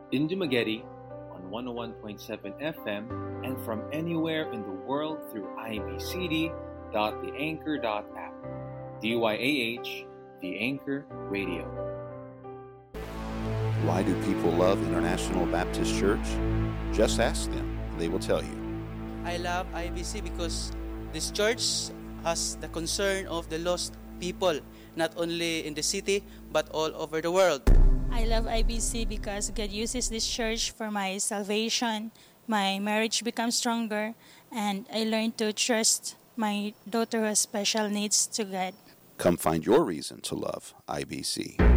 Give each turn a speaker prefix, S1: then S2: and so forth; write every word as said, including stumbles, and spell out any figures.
S1: in Dumaguete on one oh one point seven F M and from anywhere in the world through i b c d dot the anchor dot app. D Y A H, The Anchor Radio.
S2: Why do people love International Baptist Church? Just ask them. They will tell you.
S3: I love I B C because this church has the concern of the lost people, not only in the city, but all over the world.
S4: I love I B C because God uses this church for my salvation. My marriage becomes stronger, and I learn to trust my daughter who has special needs to God.
S2: Come find your reason to love I B C.